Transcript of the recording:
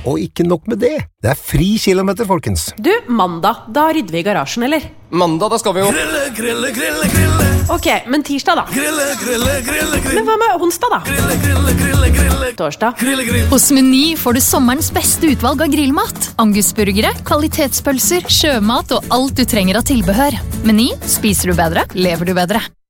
Og ikke nok med det. Det fri kilometer, folkens. Du, mandag, da rydder vi garasjen, eller? Mandag, da skal vi jo Grille. Ok, men tirsdag da? Grille. Men hva med onsdag da? Grille. Torsdag? Hos Meny får du sommerens beste utvalg av grillmat. Angusburgere, kvalitetspølser, sjømat og alt du trenger av tilbehør. Meny, spiser du bedre, lever du bedre.